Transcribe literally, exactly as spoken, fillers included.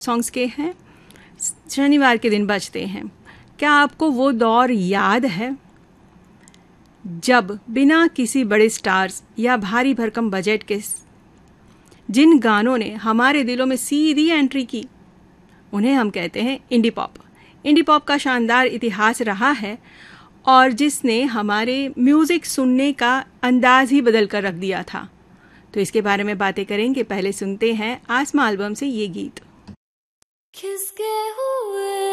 Songs के हैं, शनिवार के दिन बजते हैं। क्या आपको वो दौर याद है जब बिना किसी बड़े स्टार्स या भारी भरकम बजट के जिन गानों ने हमारे दिलों में सीधी एंट्री की, उन्हें हम कहते हैं इंडी पॉप। इंडी पॉप का शानदार इतिहास रहा है और जिसने हमारे म्यूज़िक सुनने का अंदाज ही बदल कर रख दिया था। तो इसके बारे में बातें करेंगे। पहले सुनते हैं आसमां एल्बम से ये गीत। खिसके हुए